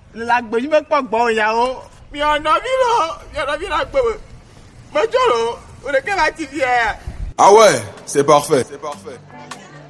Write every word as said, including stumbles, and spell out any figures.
La gbèsè bẹ pọ̀ gbọ́ ìyàwó. Mi ọ̀nà mi lọ, mi ọ̀nà mi lọ gbòòrò. Mo jọ̀rọ̀, o lè kẹ́ bá ti fi ẹ̀. Ah ouais, c'est parfait. C'est parfait.